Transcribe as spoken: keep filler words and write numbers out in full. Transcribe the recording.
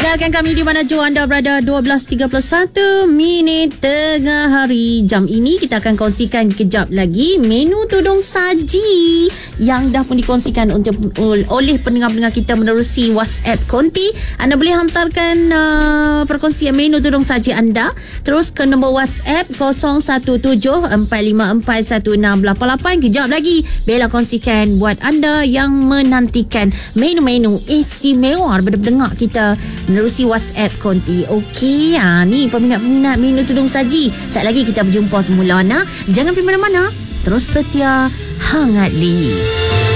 Dengarkan kami di mana jua anda berada. Dua belas tiga puluh satu minit tengah hari. Jam ini kita akan kongsikan kejap lagi menu tudung saji yang dah pun dikongsikan untuk oleh pendengar-pendengar kita menerusi WhatsApp Konti. Anda boleh hantarkan uh, perkongsian menu tudung saji anda terus ke nombor WhatsApp kosong satu tujuh empat lima empat satu enam lapan lapan. Kejap lagi Bella kongsikan buat anda yang menantikan menu-menu istimewa daripada pendengar kita menerusi WhatsApp Konti. Okey, ha, ni peminat-peminat menu tudung saji. Sekejap lagi kita berjumpa semula. Nah, jangan pergi mana-mana. Terus setia hangat li.